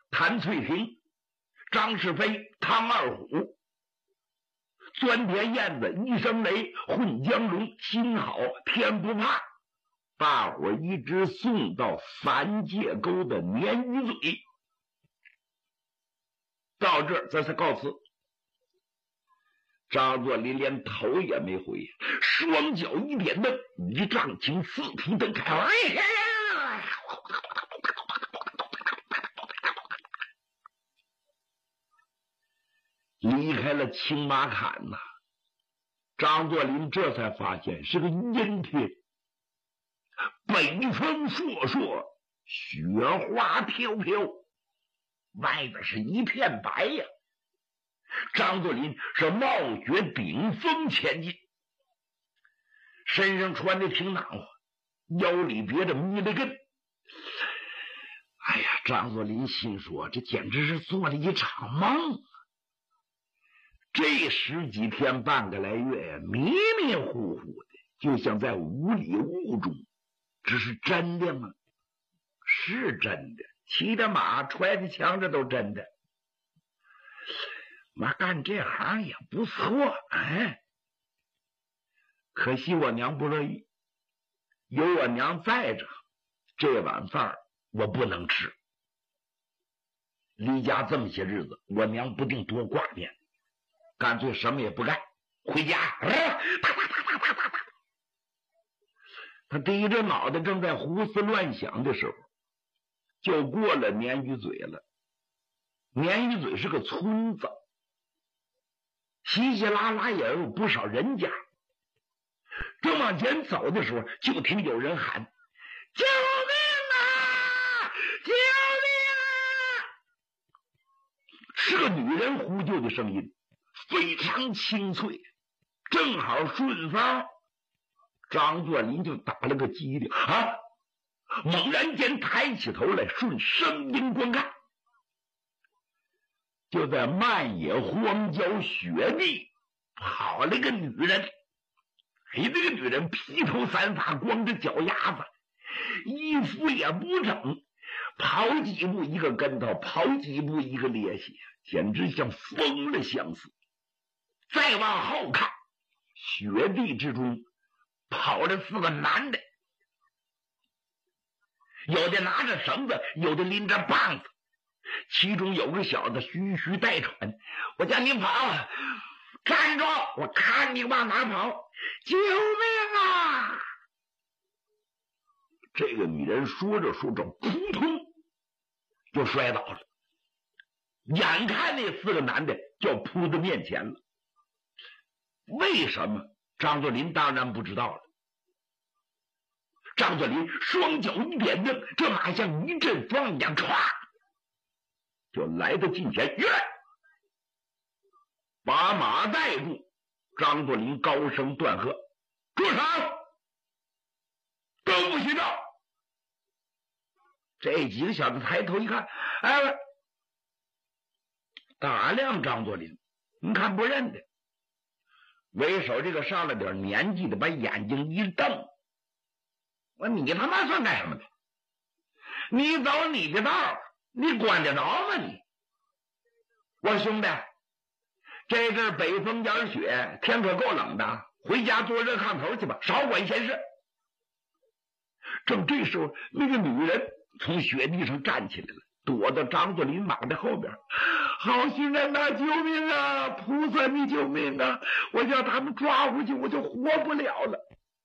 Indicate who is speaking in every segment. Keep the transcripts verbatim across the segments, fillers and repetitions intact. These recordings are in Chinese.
Speaker 1: 谭翠萍、张世飞、唐二虎、钻天燕子、一声雷、混江龙、金好、天不怕，大伙一直送到三界沟的鲶鱼嘴。到这儿，这才告辞。张作霖连头也没回，双脚一点蹬，一丈青四蹄蹬开，哎呀！离开了青马坎呐，张作霖这才发现是个阴天，北风烁烁，雪花飘飘，外边是一片白呀。张作霖是冒雪顶风前进，身上穿的挺暖和，腰里别着迷了根。哎呀，张作霖心说，这简直是做了一场梦。这十几天半个来月呀，迷迷糊糊的，就像在雾里雾中。这是真的吗？是真的，骑的马揣的枪，这都真的。妈干这行也不错，哎，可惜我娘不乐意，有我娘在着，这碗饭我不能吃。离家这么些日子，我娘不定多挂念，干脆什么也不干，回家。呃、啪啪啪啪啪啪啪。他低着脑袋正在胡思乱想的时候，就过了鲶鱼嘴了。鲶鱼嘴是个村子，稀稀拉拉也有不少人家。正往前走的时候，就听有人喊：“救命啊！救命啊！”是个女人呼救的声音，非常清脆，正好顺风。张作霖就打了个激灵啊！猛然间抬起头来，顺声音观看，就在漫野荒郊雪地跑了个女人。哎，这个女人披头散发，光着脚丫子，衣服也不整，跑几步一个跟头，跑几步一个趔趄，简直像疯了相似。再往后看，雪地之中跑着四个男的，有的拿着绳子，有的拎着棒子，其中有个小子吁吁带喘：“我叫你跑，站住！我看你往哪跑！救命啊！”这个女人说着说着，扑通就摔倒了，眼看那四个男的就要扑到面前了。为什么？张作霖当然不知道了。张作霖双脚一点蹬，这马像一阵风一样，唰就来到近前，越把马带住。张作霖高声断喝：“住手！都不许动！”这几个小子抬头一看，哎，打量张作霖，你看不认得。为首这个上了点年纪的，把眼睛一瞪：“我你他妈算干什么的？你走你的道，你管得着吗你？我兄弟，这阵北风点雪，天可够冷的，回家坐热炕头去吧，少管闲事。”正这时候，那个女人从雪地上站起来了，躲到张作霖马的后边。“好心人呐，救命啊！菩萨你救命啊！我叫他们抓回去，我就活不了了。”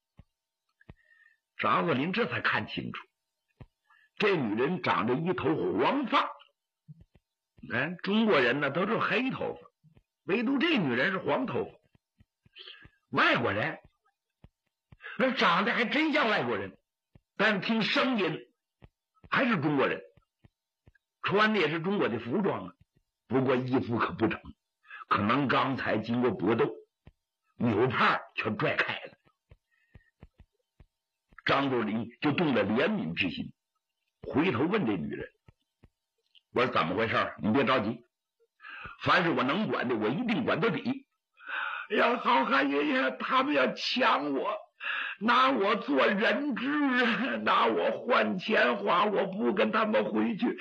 Speaker 1: 张作霖这才看清楚，这女人长着一头黄发。哎，中国人呢都是黑头发，唯独这女人是黄头发。外国人，那长得还真像外国人，但听声音还是中国人，穿的也是中国的服装啊。不过衣服可不整，可能刚才经过搏斗，纽帕全拽开了。张作霖就动了怜悯之心，回头问这女人：“我说怎么回事？你别着急，凡是我能管的，我一定管到底。”“哎呀，好汉爷爷，他们要抢我，拿我做人质，拿我换钱花，我不跟他们回去。